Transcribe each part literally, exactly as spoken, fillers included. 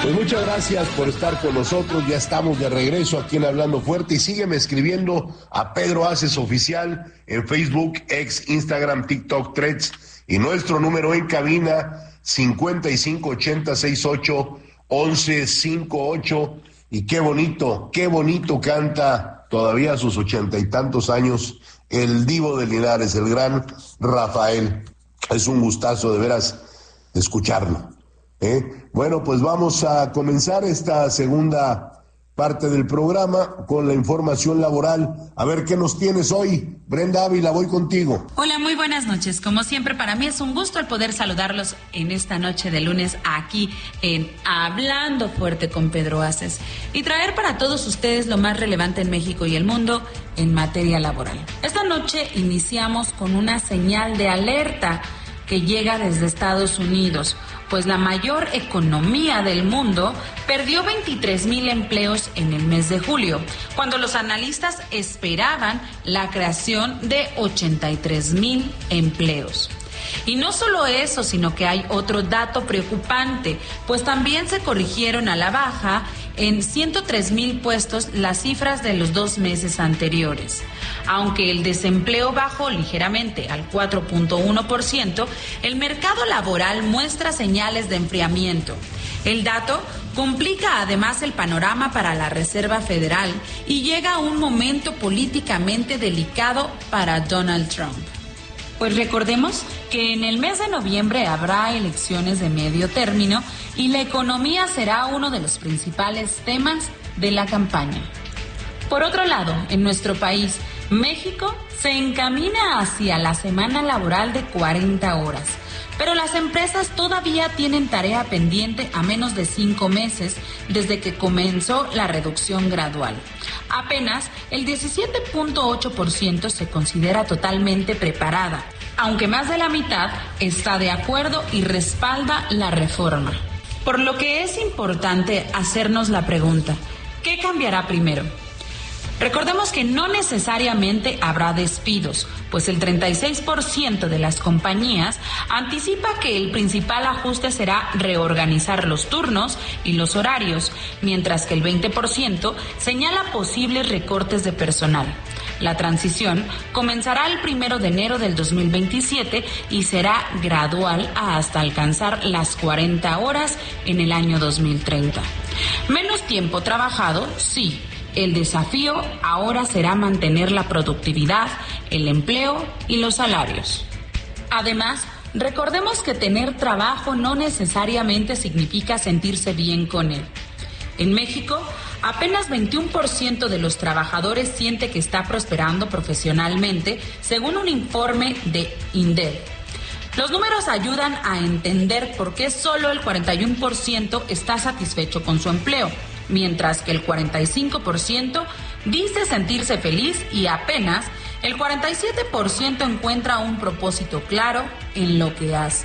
Pues muchas gracias por estar con nosotros, ya estamos de regreso aquí en Hablando Fuerte y sígueme escribiendo a Pedro Aces Oficial en Facebook, X, Instagram, TikTok, Threads y nuestro número en cabina cincuenta y cinco ochenta sesenta y ocho once cincuenta y ocho. Y qué bonito, qué bonito canta todavía a sus ochenta y tantos años el divo de Linares, el gran Rafael. Es un gustazo de veras escucharlo. ¿Eh? Bueno, pues vamos a comenzar esta segunda parte del programa con la información laboral. A ver qué nos tienes hoy. Brenda Ávila, voy contigo. Hola, muy buenas noches. Como siempre, para mí es un gusto el poder saludarlos en esta noche de lunes aquí en Hablando Fuerte con Pedro Aces y traer para todos ustedes lo más relevante en México y el mundo en materia laboral. Esta noche iniciamos con una señal de alerta que llega desde Estados Unidos, pues la mayor economía del mundo perdió veintitrés mil empleos en el mes de julio, cuando los analistas esperaban la creación de ochenta y tres mil empleos. Y no solo eso, sino que hay otro dato preocupante, pues también se corrigieron a la baja en ciento tres mil puestos las cifras de los dos meses anteriores. Aunque el desempleo bajó ligeramente al cuatro punto uno por ciento, el mercado laboral muestra señales de enfriamiento. El dato complica además el panorama para la Reserva Federal y llega a un momento políticamente delicado para Donald Trump. Pues recordemos que en el mes de noviembre habrá elecciones de medio término y la economía será uno de los principales temas de la campaña. Por otro lado, en nuestro país, México se encamina hacia la semana laboral de cuarenta horas, pero las empresas todavía tienen tarea pendiente a menos de cinco meses desde que comenzó la reducción gradual. Apenas el diecisiete punto ocho por ciento se considera totalmente preparada, aunque más de la mitad está de acuerdo y respalda la reforma. Por lo que es importante hacernos la pregunta, ¿qué cambiará primero? Recordemos que no necesariamente habrá despidos, pues el treinta y seis por ciento de las compañías anticipa que el principal ajuste será reorganizar los turnos y los horarios, mientras que el veinte por ciento señala posibles recortes de personal. La transición comenzará el primero de enero del dos mil veintisiete y será gradual hasta alcanzar las cuarenta horas en el año dos mil treinta. Menos tiempo trabajado, sí. El desafío ahora será mantener la productividad, el empleo y los salarios. Además, recordemos que tener trabajo no necesariamente significa sentirse bien con él. En México, apenas veintiuno por ciento de los trabajadores siente que está prosperando profesionalmente, según un informe de INDEC. Los números ayudan a entender por qué solo el cuarenta y uno por ciento está satisfecho con su empleo, mientras que el cuarenta y cinco por ciento dice sentirse feliz y apenas el cuarenta y siete por ciento encuentra un propósito claro en lo que hace.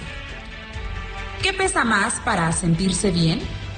¿Qué pesa más para sentirse bien?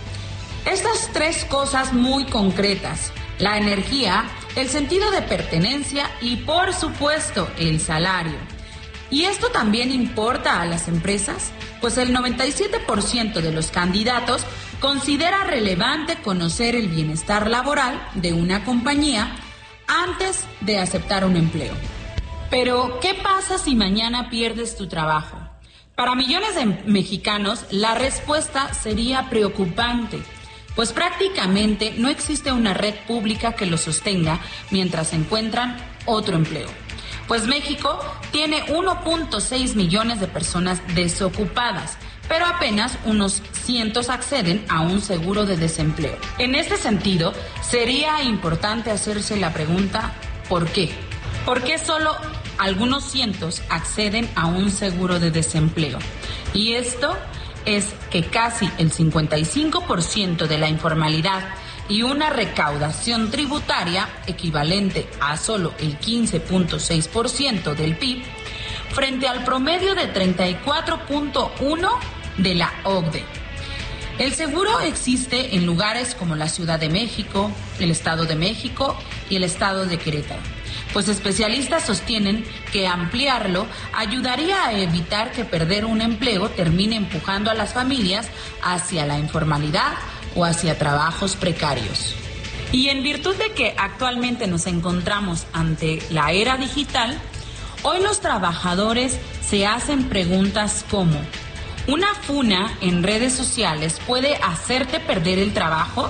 Estas tres cosas muy concretas: la energía, el sentido de pertenencia y, por supuesto, el salario. ¿Y esto también importa a las empresas? Pues el noventa y siete por ciento de los candidatos considera relevante conocer el bienestar laboral de una compañía antes de aceptar un empleo. Pero, ¿qué pasa si mañana pierdes tu trabajo? Para millones de mexicanos, la respuesta sería preocupante, pues prácticamente no existe una red pública que lo sostenga mientras encuentran otro empleo. Pues México tiene uno punto seis millones de personas desocupadas, pero apenas unos cientos acceden a un seguro de desempleo. En este sentido, sería importante hacerse la pregunta, ¿por qué? ¿Por qué solo algunos cientos acceden a un seguro de desempleo? Y esto es que casi el cincuenta y cinco por ciento de la informalidad y una recaudación tributaria equivalente a solo el quince punto seis por ciento del P I B, frente al promedio de treinta y cuatro punto uno de la O C D E. El seguro existe en lugares como la Ciudad de México, el Estado de México y el Estado de Querétaro. Pues especialistas sostienen que ampliarlo ayudaría a evitar que perder un empleo termine empujando a las familias hacia la informalidad o hacia trabajos precarios. Y en virtud de que actualmente nos encontramos ante la era digital, hoy los trabajadores se hacen preguntas como: ¿una funa en redes sociales puede hacerte perder el trabajo?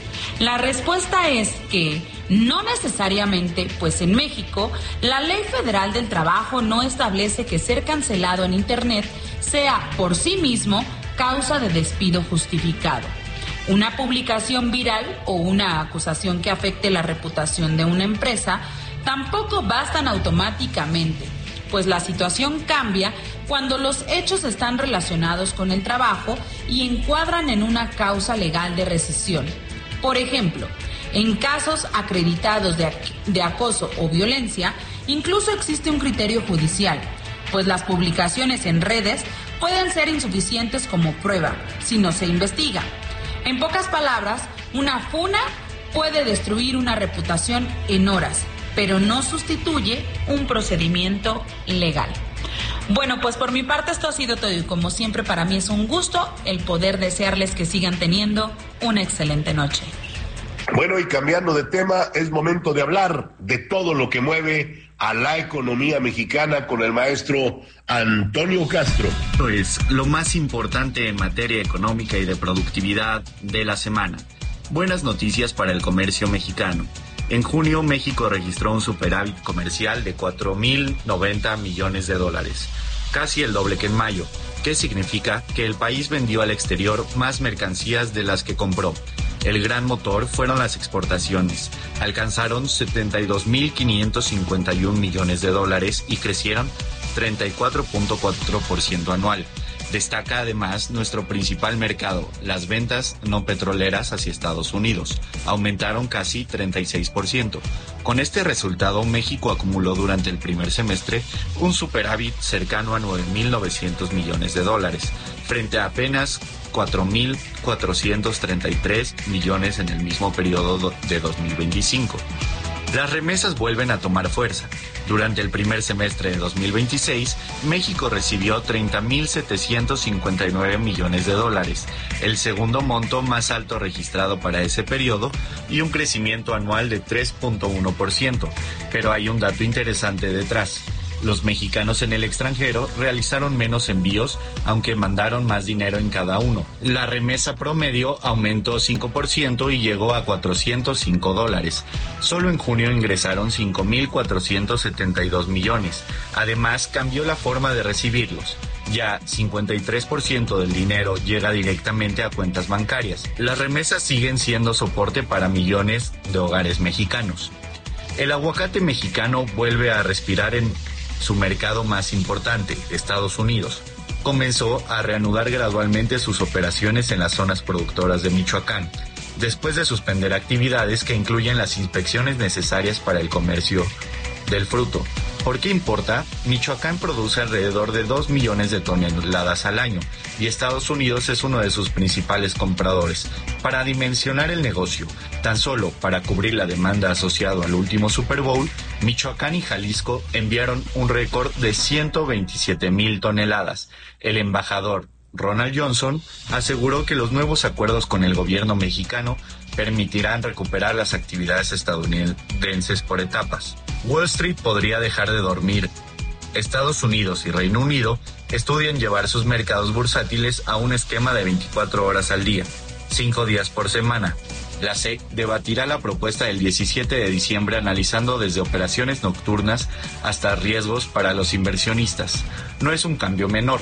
La respuesta es que no necesariamente, pues en México, la Ley Federal del Trabajo no establece que ser cancelado en Internet sea por sí mismo causa de despido justificado. Una publicación viral o una acusación que afecte la reputación de una empresa tampoco bastan automáticamente, pues la situación cambia cuando los hechos están relacionados con el trabajo y encuadran en una causa legal de rescisión. Por ejemplo, en casos acreditados de, de acoso o violencia, incluso existe un criterio judicial, pues las publicaciones en redes pueden ser insuficientes como prueba si no se investiga. En pocas palabras, una funa puede destruir una reputación en horas, pero no sustituye un procedimiento legal. Bueno, pues por mi parte esto ha sido todo y como siempre para mí es un gusto el poder desearles que sigan teniendo una excelente noche. Bueno, y cambiando de tema, es momento de hablar de todo lo que mueve a la economía mexicana con el maestro Antonio Castro. Esto es lo más importante en materia económica y de productividad de la semana. Buenas noticias para el comercio mexicano. En junio, México registró un superávit comercial de cuatro mil noventa millones de dólares, casi el doble que en mayo, que significa que el país vendió al exterior más mercancías de las que compró. El gran motor fueron las exportaciones. Alcanzaron setenta y dos mil quinientos cincuenta y un millones de dólares y crecieron treinta y cuatro punto cuatro por ciento anual. Destaca además nuestro principal mercado, las ventas no petroleras hacia Estados Unidos. Aumentaron casi treinta y seis por ciento. Con este resultado, México acumuló durante el primer semestre un superávit cercano a nueve mil novecientos millones de dólares, frente a apenas cuatro mil cuatrocientos treinta y tres millones en el mismo periodo de dos mil veinticinco. Las remesas vuelven a tomar fuerza. Durante el primer semestre de dos mil veintiséis, México recibió treinta mil setecientos cincuenta y nueve millones de dólares, el segundo monto más alto registrado para ese periodo y un crecimiento anual de tres punto uno por ciento. Pero hay un dato interesante detrás. Los mexicanos en el extranjero realizaron menos envíos, aunque mandaron más dinero en cada uno. La remesa promedio aumentó cinco por ciento y llegó a cuatrocientos cinco dólares. Solo en junio ingresaron cinco mil cuatrocientos setenta y dos millones. Además, cambió la forma de recibirlos. Ya cincuenta y tres por ciento del dinero llega directamente a cuentas bancarias. Las remesas siguen siendo soporte para millones de hogares mexicanos. El aguacate mexicano vuelve a respirar en su mercado más importante, Estados Unidos. Comenzó a reanudar gradualmente sus operaciones en las zonas productoras de Michoacán, después de suspender actividades que incluyen las inspecciones necesarias para el comercio del fruto. ¿Por qué importa? Michoacán produce alrededor de dos millones de toneladas al año y Estados Unidos es uno de sus principales compradores. Para dimensionar el negocio, tan solo para cubrir la demanda asociada al último Super Bowl, Michoacán y Jalisco enviaron un récord de ciento veintisiete mil toneladas. El embajador Ronald Johnson aseguró que los nuevos acuerdos con el gobierno mexicano permitirán recuperar las actividades estadounidenses por etapas. Wall Street podría dejar de dormir. Estados Unidos y Reino Unido estudian llevar sus mercados bursátiles a un esquema de veinticuatro horas al día, cinco días por semana. La S E C debatirá la propuesta del diecisiete de diciembre analizando desde operaciones nocturnas hasta riesgos para los inversionistas. No es un cambio menor.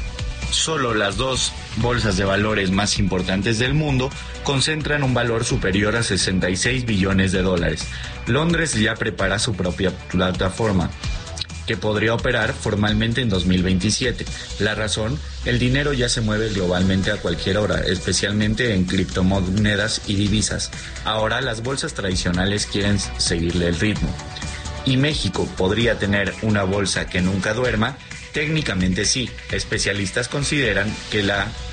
Solo las dos bolsas de valores más importantes del mundo concentran un valor superior a sesenta y seis billones de dólares. Londres ya prepara su propia plataforma, que podría operar formalmente en dos mil veintisiete. La razón, el dinero ya se mueve globalmente a cualquier hora, especialmente en criptomonedas y divisas. Ahora las bolsas tradicionales quieren seguirle el ritmo. ¿Y México podría tener una bolsa que nunca duerma? Técnicamente sí. Especialistas consideran que la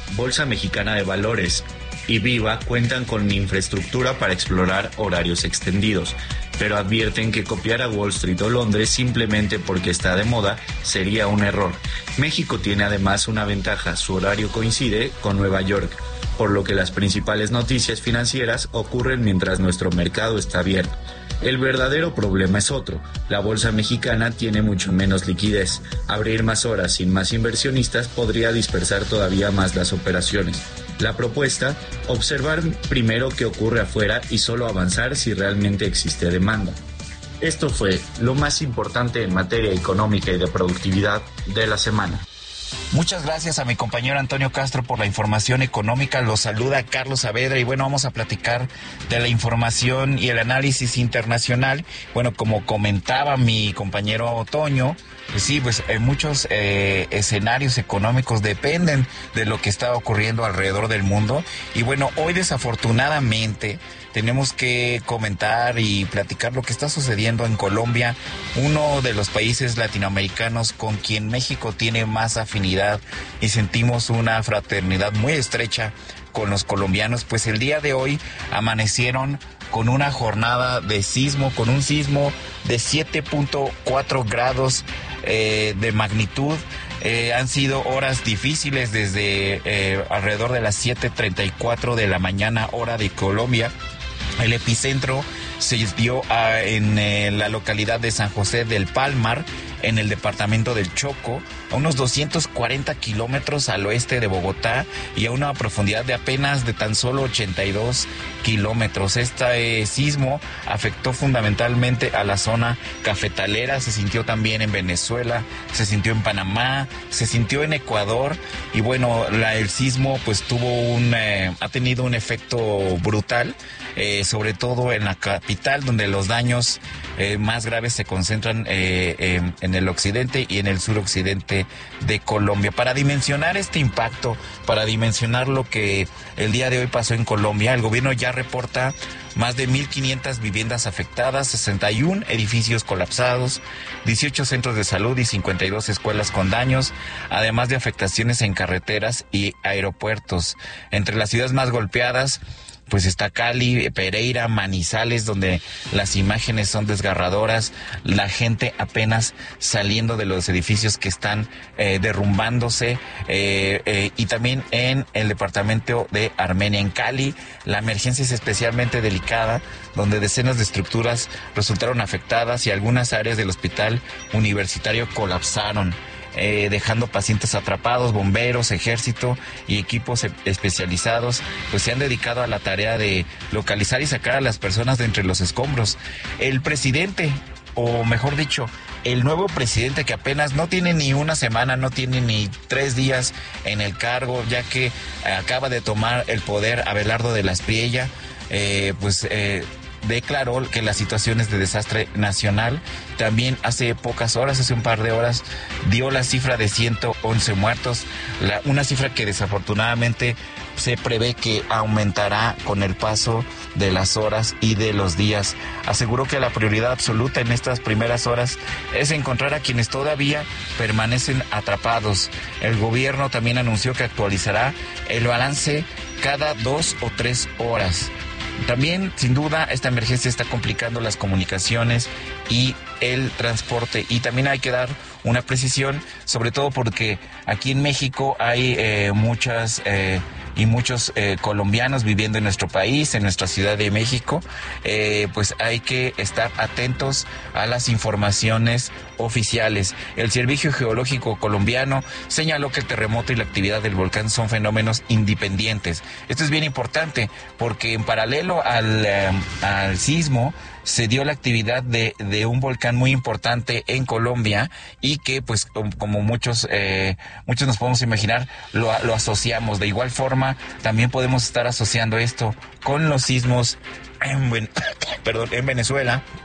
Bolsa Mexicana de Valores y Viva cuentan con infraestructura para explorar horarios extendidos, pero advierten que copiar a Wall Street o Londres simplemente porque está de moda sería un error. México tiene además una ventaja: su horario coincide con Nueva York, por lo que las principales noticias financieras ocurren mientras nuestro mercado está abierto. El verdadero problema es otro: la bolsa mexicana tiene mucho menos liquidez. Abrir más horas sin más inversionistas podría dispersar todavía más las operaciones. La propuesta: observar primero qué ocurre afuera y solo avanzar si realmente existe demanda. Esto fue lo más importante en materia económica y de productividad de la semana. Muchas gracias a mi compañero Antonio Castro por la información económica. Los saluda Carlos Saavedra y bueno, vamos a platicar de la información y el análisis internacional. Bueno, como comentaba mi compañero Toño, pues sí, pues eh, muchos eh, escenarios económicos dependen de lo que está ocurriendo alrededor del mundo. Y bueno, hoy desafortunadamente tenemos que comentar y platicar lo que está sucediendo en Colombia, uno de los países latinoamericanos con quien México tiene más afinidad y sentimos una fraternidad muy estrecha con los colombianos. Pues el día de hoy amanecieron con una jornada de sismo, con un sismo de siete punto cuatro grados eh, de magnitud. Eh, han sido horas difíciles desde eh, alrededor de las siete treinta y cuatro de la mañana, hora de Colombia. El epicentro se dio a, en eh, la localidad de San José del Palmar, en el departamento del Choco, a unos doscientos cuarenta kilómetros al oeste de Bogotá y a una profundidad de apenas de tan solo ochenta y dos kilómetros. Este eh, sismo afectó fundamentalmente a la zona cafetalera, se sintió también en Venezuela, se sintió en Panamá, se sintió en Ecuador y bueno, la, el sismo pues tuvo un, eh, ha tenido un efecto brutal, eh, sobre todo en la capital, donde los daños eh, más graves se concentran eh, eh, en el occidente y en el suroccidente de Colombia. Para dimensionar este impacto, para dimensionar lo que el día de hoy pasó en Colombia, el gobierno ya reporta más de mil quinientas viviendas afectadas, sesenta y uno edificios colapsados, dieciocho centros de salud y cincuenta y dos escuelas con daños, además de afectaciones en carreteras y aeropuertos. Entre las ciudades más golpeadas pues está Cali, Pereira, Manizales, donde las imágenes son desgarradoras, la gente apenas saliendo de los edificios que están eh, derrumbándose, eh, eh, y también en el departamento de Armenia. En Cali, la emergencia es especialmente delicada, donde decenas de estructuras resultaron afectadas y algunas áreas del hospital universitario colapsaron, Eh, dejando pacientes atrapados. Bomberos, ejército y equipos especializados pues se han dedicado a la tarea de localizar y sacar a las personas de entre los escombros. El presidente, o mejor dicho, el nuevo presidente, que apenas no tiene ni una semana, no tiene ni tres días en el cargo, ya que acaba de tomar el poder Abelardo de la Espriella, eh, pues eh, declaró que la situación es de desastre nacional. También hace pocas horas, hace un par de horas, dio la cifra de ciento once muertos, la, una cifra que desafortunadamente se prevé que aumentará con el paso de las horas y de los días. Aseguró que la prioridad absoluta en estas primeras horas es encontrar a quienes todavía permanecen atrapados. El gobierno también anunció que actualizará el balance cada dos o tres horas. También, sin duda, esta emergencia está complicando las comunicaciones y el transporte. Y también hay que dar una precisión, sobre todo porque aquí en México hay eh, muchas eh, y muchos eh, colombianos viviendo en nuestro país, en nuestra Ciudad de México. Eh, pues hay que estar atentos a las informaciones oficiales. El Servicio Geológico Colombiano señaló que el terremoto y la actividad del volcán son fenómenos independientes. Esto es bien importante porque en paralelo al, eh, al sismo se dio la actividad de, de un volcán muy importante en Colombia y que pues como muchos eh, muchos nos podemos imaginar lo, lo asociamos. De igual forma también podemos estar asociando esto con los sismos en, perdón, en Venezuela,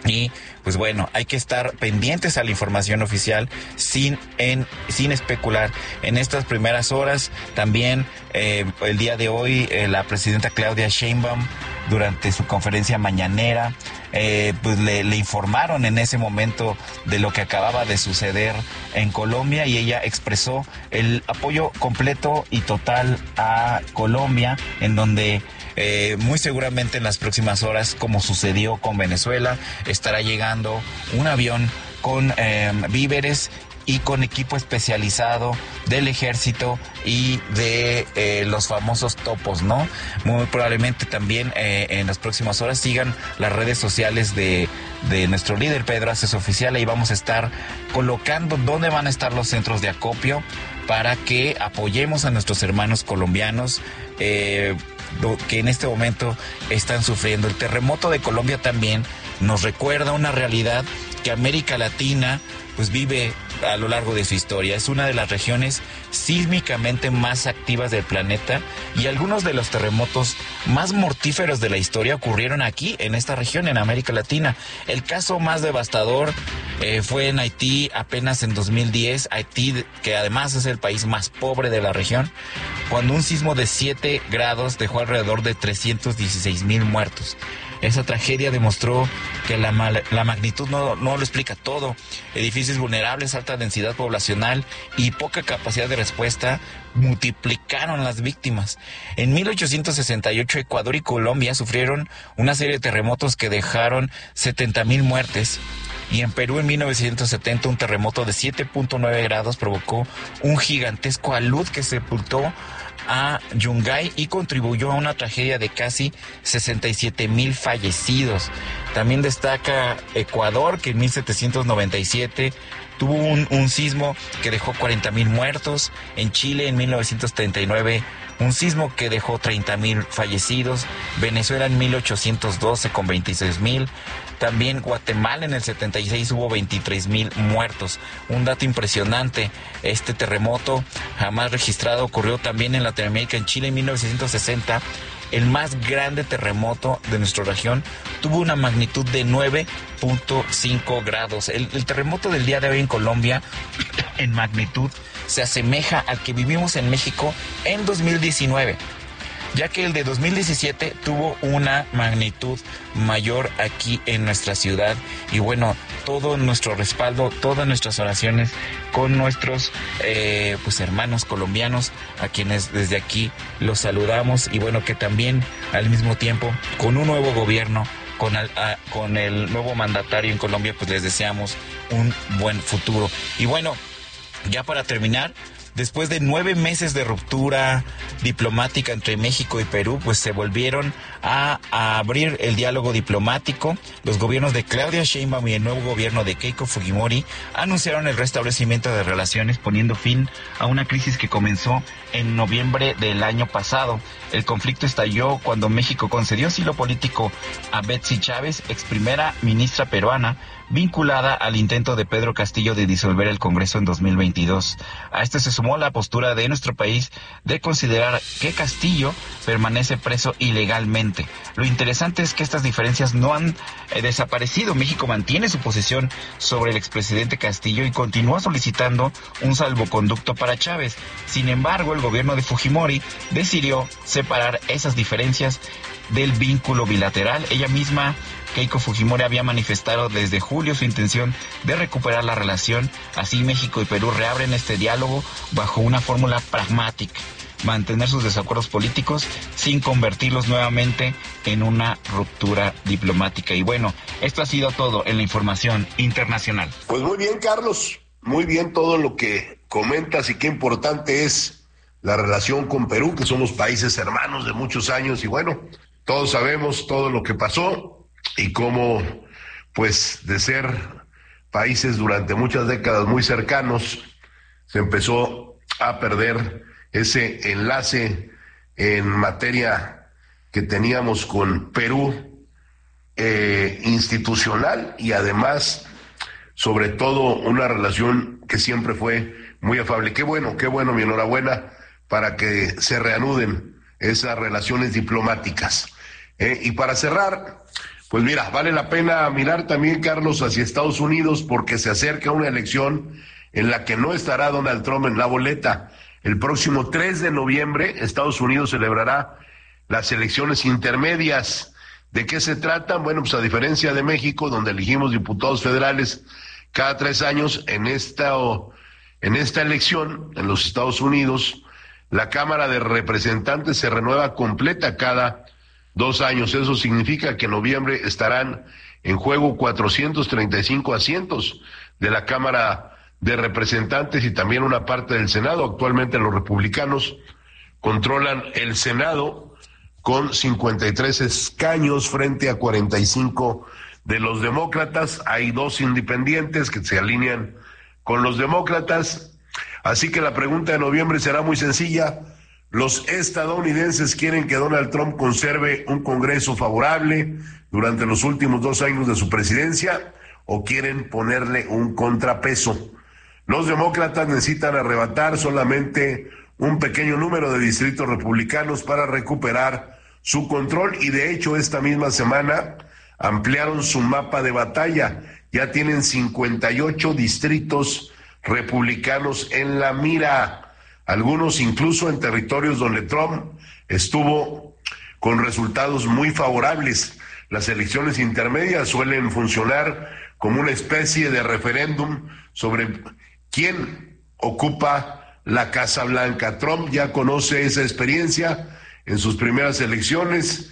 Y pues bueno, hay que estar pendientes a la información oficial sin en sin especular. En estas primeras horas también eh, el día de hoy eh, la presidenta Claudia Sheinbaum, durante su conferencia mañanera, eh, pues le, le informaron en ese momento de lo que acababa de suceder en Colombia, y ella expresó el apoyo completo y total a Colombia, en donde Eh, muy seguramente en las próximas horas, como sucedió con Venezuela, estará llegando un avión con eh, víveres y con equipo especializado del ejército y de eh, los famosos topos, ¿no? Muy probablemente también eh, en las próximas horas sigan las redes sociales de, de nuestro líder Pedro Aces Oficial. Ahí vamos a estar colocando dónde van a estar los centros de acopio para que apoyemos a nuestros hermanos colombianos eh, que en este momento están sufriendo. El terremoto de Colombia también nos recuerda una realidad que América Latina pues vive a lo largo de su historia. Es una de las regiones sísmicamente más activas del planeta, y algunos de los terremotos más mortíferos de la historia ocurrieron aquí, en esta región, en América Latina. El caso más devastador eh, fue en Haití apenas en dos mil diez. Haití, que además es el país más pobre de la región, cuando un sismo de siete grados dejó alrededor de trescientos dieciséis mil muertos. Esa tragedia demostró que la, mal, la magnitud no, no lo explica todo. Edificios vulnerables, alta densidad poblacional y poca capacidad de respuesta multiplicaron las víctimas. En mil ochocientos sesenta y ocho, Ecuador y Colombia sufrieron una serie de terremotos que dejaron setenta mil muertes. Y en Perú, en mil novecientos setenta, un terremoto de siete punto nueve grados provocó un gigantesco alud que sepultó a Yungay y contribuyó a una tragedia de casi sesenta y siete mil fallecidos. También destaca Ecuador, que en mil setecientos noventa y siete tuvo un, un sismo que dejó cuarenta mil muertos. En Chile, en mil novecientos treinta y nueve, un sismo que dejó treinta mil fallecidos. Venezuela en mil ochocientos doce con veintiséis mil. También Guatemala en el setenta y seis hubo veintitrés mil muertos. Un dato impresionante, este terremoto jamás registrado ocurrió también en Latinoamérica. En Chile en mil novecientos sesenta, el más grande terremoto de nuestra región tuvo una magnitud de nueve punto cinco grados. El, el terremoto del día de hoy en Colombia, en magnitud, se asemeja al que vivimos en México en dos mil diecinueve. Ya que el de dos mil diecisiete tuvo una magnitud mayor aquí en nuestra ciudad. Y bueno, todo nuestro respaldo, todas nuestras oraciones con nuestros eh, pues hermanos colombianos, a quienes desde aquí los saludamos, y bueno, que también al mismo tiempo con un nuevo gobierno, con el, a, con el nuevo mandatario en Colombia, pues les deseamos un buen futuro. Y bueno, ya para terminar, después de nueve meses de ruptura diplomática entre México y Perú, pues se volvieron a, a abrir el diálogo diplomático. Los gobiernos de Claudia Sheinbaum y el nuevo gobierno de Keiko Fujimori anunciaron el restablecimiento de relaciones, poniendo fin a una crisis que comenzó en noviembre del año pasado. El conflicto estalló cuando México concedió asilo político a Betsy Chávez, ex primera ministra peruana, vinculada al intento de Pedro Castillo de disolver el Congreso en dos mil veintidós. A este se sumó la postura de nuestro país de considerar que Castillo permanece preso ilegalmente. Lo interesante es que estas diferencias no han eh, desaparecido. México mantiene su posición sobre el expresidente Castillo y continúa solicitando un salvoconducto para Chávez. Sin embargo, el gobierno de Fujimori decidió separar esas diferencias del vínculo bilateral. Ella misma, Keiko Fujimori, había manifestado desde julio su intención de recuperar la relación. Así, México y Perú reabren este diálogo bajo una fórmula pragmática: mantener sus desacuerdos políticos sin convertirlos nuevamente en una ruptura diplomática. Y bueno, esto ha sido todo en la información internacional. Pues muy bien, Carlos, muy bien todo lo que comentas, y qué importante es la relación con Perú, que somos países hermanos de muchos años, y bueno, todos sabemos todo lo que pasó y cómo, pues, de ser países durante muchas décadas muy cercanos, se empezó a perder ese enlace en materia que teníamos con Perú, eh, institucional, y además, sobre todo, una relación que siempre fue muy afable. Qué bueno, qué bueno, mi enhorabuena para que se reanuden esas relaciones diplomáticas. Eh, y para cerrar, Pues mira, vale la pena mirar también, Carlos, hacia Estados Unidos porque se acerca una elección en la que no estará Donald Trump en la boleta. El próximo tres de noviembre, Estados Unidos celebrará las elecciones intermedias. ¿De qué se tratan? Bueno, pues a diferencia de México, donde elegimos diputados federales cada tres años, en esta, en esta elección, en los Estados Unidos, la Cámara de Representantes se renueva completa cada dos años. Eso significa que en noviembre estarán en juego cuatrocientos treinta y cinco asientos de la Cámara de Representantes y también una parte del Senado. Actualmente los republicanos controlan el Senado con cincuenta y tres escaños frente a cuarenta y cinco de los demócratas. Hay dos independientes que se alinean con los demócratas. Así que la pregunta de noviembre será muy sencilla. ¿Los estadounidenses quieren que Donald Trump conserve un Congreso favorable durante los últimos dos años de su presidencia o quieren ponerle un contrapeso? Los demócratas necesitan arrebatar solamente un pequeño número de distritos republicanos para recuperar su control y de hecho esta misma semana ampliaron su mapa de batalla. Ya tienen cincuenta y ocho distritos republicanos en la mira, algunos incluso en territorios donde Trump estuvo con resultados muy favorables. Las elecciones intermedias suelen funcionar como una especie de referéndum sobre quién ocupa la Casa Blanca. Trump ya conoce esa experiencia en sus primeras elecciones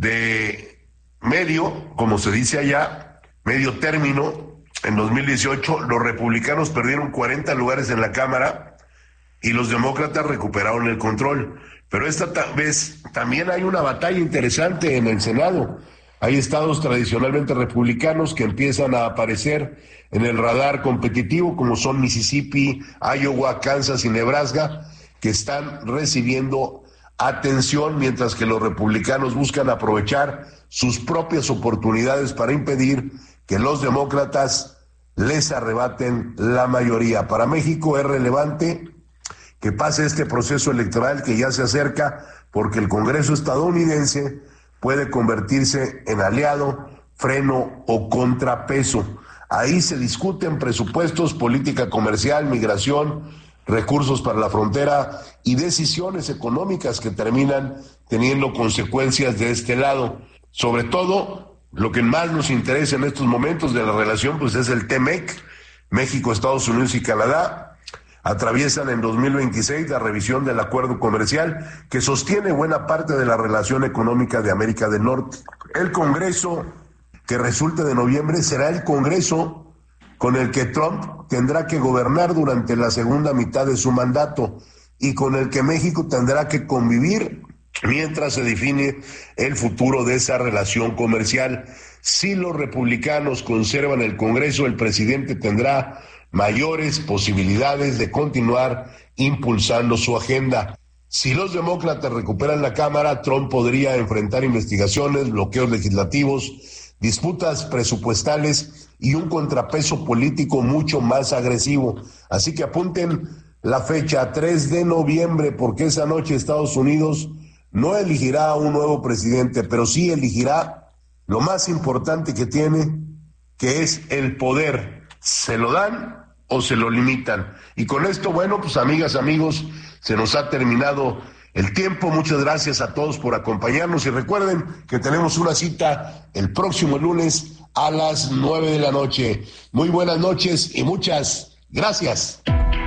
de medio, como se dice allá, medio término. En dos mil dieciocho los republicanos perdieron cuarenta lugares en la Cámara y los demócratas recuperaron el control. Pero esta vez también hay una batalla interesante en el Senado. Hay estados tradicionalmente republicanos que empiezan a aparecer en el radar competitivo, como son Mississippi, Iowa, Kansas y Nebraska, que están recibiendo atención, mientras que los republicanos buscan aprovechar sus propias oportunidades para impedir que los demócratas les arrebaten la mayoría. Para México es relevante que pase este proceso electoral que ya se acerca, porque el Congreso estadounidense puede convertirse en aliado, freno o contrapeso. Ahí se discuten presupuestos, política comercial, migración, recursos para la frontera y decisiones económicas que terminan teniendo consecuencias de este lado. Sobre todo, lo que más nos interesa en estos momentos de la relación, pues es el T M E C, México, Estados Unidos y Canadá. Atraviesan en dos mil veintiséis la revisión del acuerdo comercial que sostiene buena parte de la relación económica de América del Norte. El Congreso que resulte de noviembre será el Congreso con el que Trump tendrá que gobernar durante la segunda mitad de su mandato y con el que México tendrá que convivir mientras se define el futuro de esa relación comercial. Si los republicanos conservan el Congreso, el presidente tendrá mayores posibilidades de continuar impulsando su agenda. Si los demócratas recuperan la Cámara, Trump podría enfrentar investigaciones, bloqueos legislativos, disputas presupuestales y un contrapeso político mucho más agresivo. Así que apunten la fecha, tres de noviembre, porque esa noche Estados Unidos no elegirá a un nuevo presidente, pero sí elegirá lo más importante que tiene, que es el poder. ¿Se lo dan o se lo limitan? Y con esto, bueno, pues amigas, amigos, se nos ha terminado el tiempo. Muchas gracias a todos por acompañarnos y recuerden que tenemos una cita el próximo lunes a las nueve de la noche. Muy buenas noches y muchas gracias.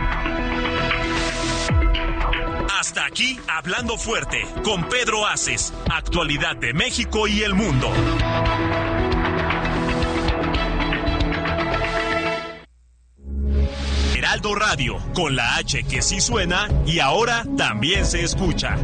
Hasta aquí, Hablando Fuerte, con Pedro Aces, actualidad de México y el mundo. Heraldo Radio, con la H que sí suena y ahora también se escucha.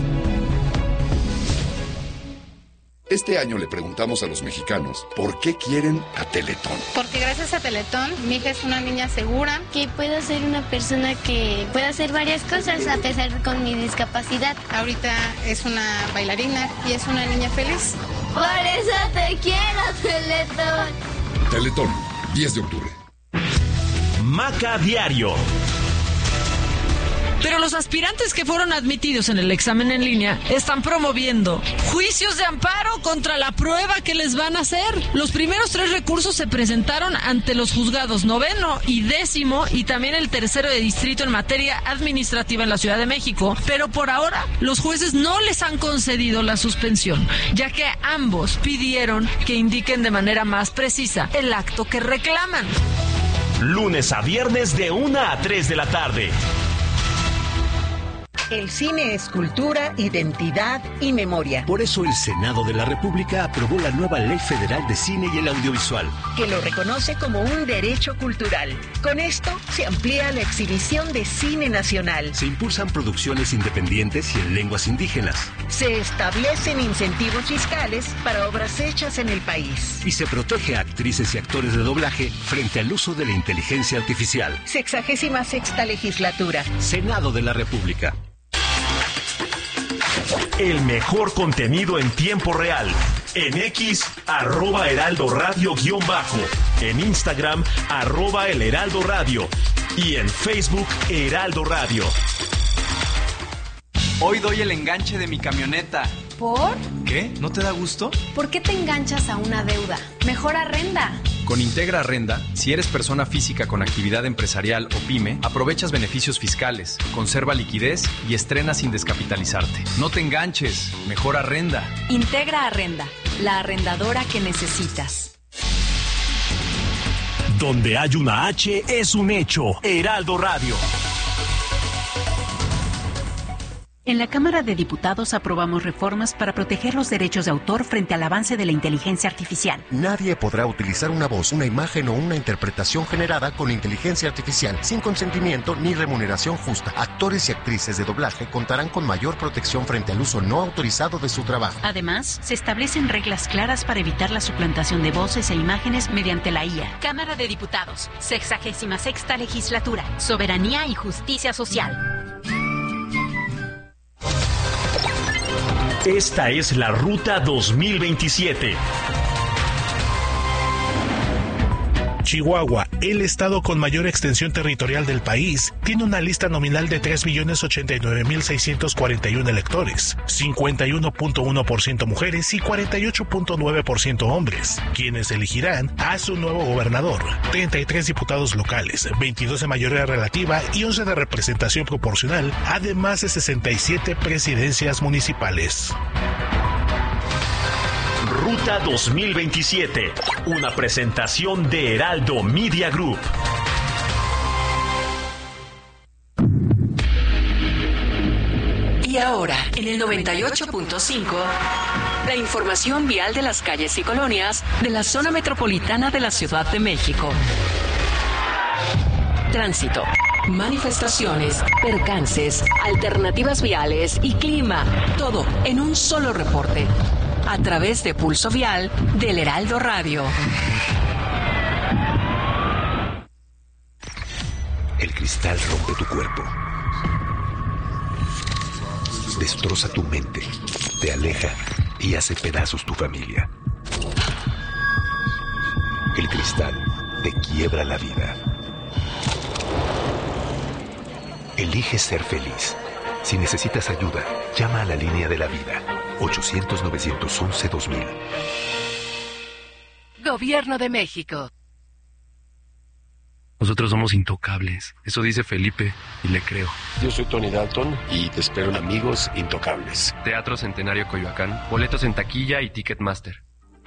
Este año le preguntamos a los mexicanos por qué quieren a Teletón. Porque gracias a Teletón, mi hija es una niña segura. Que pueda ser una persona que pueda hacer varias cosas a pesar de con mi discapacidad. Ahorita es una bailarina y es una niña feliz. Por eso te quiero, Teletón. Teletón, diez de octubre. Maca Diario. Pero los aspirantes que fueron admitidos en el examen en línea están promoviendo juicios de amparo contra la prueba que les van a hacer. Los primeros tres recursos se presentaron ante los juzgados noveno y décimo y también el tercero de distrito en materia administrativa en la Ciudad de México, pero por ahora los jueces no les han concedido la suspensión, ya que ambos pidieron que indiquen de manera más precisa el acto que reclaman. Lunes a viernes de una a tres de la tarde. El cine es cultura, identidad y memoria. Por eso el Senado de la República aprobó la nueva Ley Federal de Cine y el Audiovisual, que lo reconoce como un derecho cultural. Con esto se amplía la exhibición de cine nacional. Se impulsan producciones independientes y en lenguas indígenas. Se establecen incentivos fiscales para obras hechas en el país. Y se protege a actrices y actores de doblaje frente al uso de la inteligencia artificial. Sexagésima sexta legislatura. Senado de la República. El mejor contenido en tiempo real. En X, arroba Heraldo Radio guión bajo. En Instagram, arroba El Heraldo Radio. Y en Facebook, Heraldo Radio. Hoy doy el enganche de mi camioneta. ¿Por? ¿Qué? ¿No te da gusto? ¿Por qué te enganchas a una deuda? Mejor arrenda. Con Integra Arrenda, si eres persona física con actividad empresarial o pyme, aprovechas beneficios fiscales, conserva liquidez y estrena sin descapitalizarte. No te enganches, mejor arrenda. Integra Arrenda, la arrendadora que necesitas. Donde hay una H es un hecho. Heraldo Radio. En la Cámara de Diputados aprobamos reformas para proteger los derechos de autor frente al avance de la inteligencia artificial. Nadie podrá utilizar una voz, una imagen o una interpretación generada con inteligencia artificial sin consentimiento ni remuneración justa. Actores y actrices de doblaje contarán con mayor protección frente al uso no autorizado de su trabajo. Además, se establecen reglas claras para evitar la suplantación de voces e imágenes mediante la I A. Cámara de Diputados, sexagésima sexta legislatura, soberanía y justicia social. Esta es la Ruta dos mil veintisiete. Chihuahua, el estado con mayor extensión territorial del país, tiene una lista nominal de tres millones ochenta y nueve mil seiscientos cuarenta y uno electores, cincuenta y uno punto uno por ciento mujeres y cuarenta y ocho punto nueve por ciento hombres, quienes elegirán a su nuevo gobernador, treinta y tres diputados locales, veintidós de mayoría relativa y once de representación proporcional, además de sesenta y siete presidencias municipales. Ruta dos mil veintisiete, una presentación de Heraldo Media Group. Y ahora, en el noventa y ocho punto cinco, la información vial de las calles y colonias de la zona metropolitana de la Ciudad de México. Tránsito, manifestaciones, percances, alternativas viales y clima. Todo en un solo reporte. A través de Pulso Vial del Heraldo Radio. El cristal rompe tu cuerpo. Destroza tu mente, te aleja y hace pedazos tu familia. El cristal te quiebra la vida. Elige ser feliz. Si necesitas ayuda, llama a la línea de la vida. ochocientos, novecientos once, dos mil. Gobierno de México. Nosotros somos intocables. Eso dice Felipe y le creo. Yo soy Tony Dalton y te espero en Amigos Intocables. Teatro Centenario Coyoacán. Boletos en taquilla y Ticketmaster.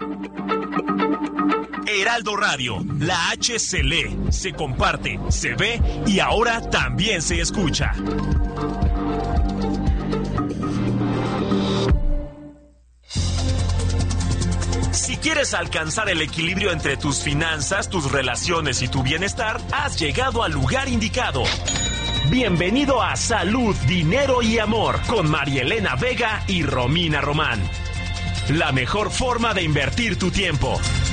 Heraldo Radio, la H se lee, se comparte, se ve y ahora también se escucha. Si quieres alcanzar el equilibrio entre tus finanzas, tus relaciones y tu bienestar, has llegado al lugar indicado. Bienvenido a Salud, Dinero y Amor con María Elena Vega y Romina Román. La mejor forma de invertir tu tiempo.